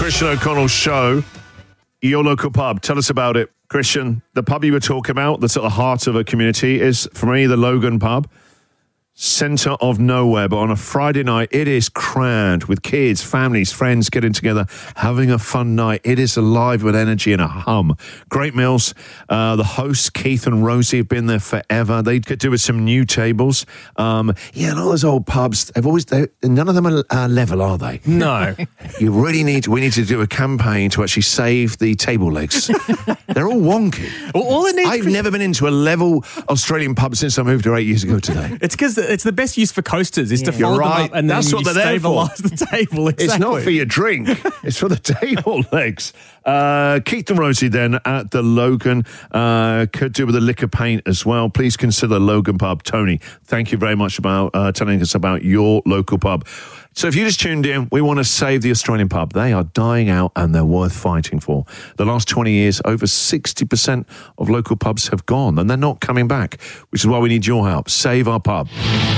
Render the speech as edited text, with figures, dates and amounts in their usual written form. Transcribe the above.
Christian O'Connell show, your local pub. Tell us about it, Christian. The pub you were talking about that's at the heart of a community is, for me, the Logan pub. Centre of nowhere, but on a Friday night, it is crammed with kids, families, friends getting together, having a fun night. It is alive with energy and a hum. Great meals. The hosts, Keith and Rosie, have been there forever. They could do with some new tables. And all those old pubs, none of them are level, are they? No. We need to do a campaign to actually save the table legs. They're all wonky. Well, all it needs. I've never been into a level Australian pub since I moved here 8 years ago today. It's because it's the best use for coasters is to You're fold right. them up and That's then what you they're there for. stabilise the table. Exactly. It's not for your drink. It's for the table legs. Keith and Rosie then at the Logan. Could do with a lick of paint as well. Please consider Logan Pub. Tony, thank you very much about telling us about your local pub. So if you just tuned in, we want to save the Australian pub. They are dying out and they're worth fighting for. The last 20 years, over 60% of local pubs have gone and they're not coming back, which is why we need your help. Save our pub.